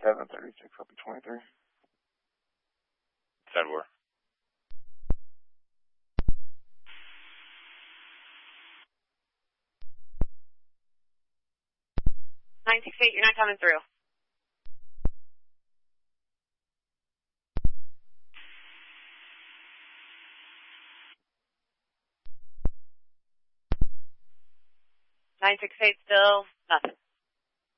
736, I'll be 23. Said we're. You're not coming through. Still nothing.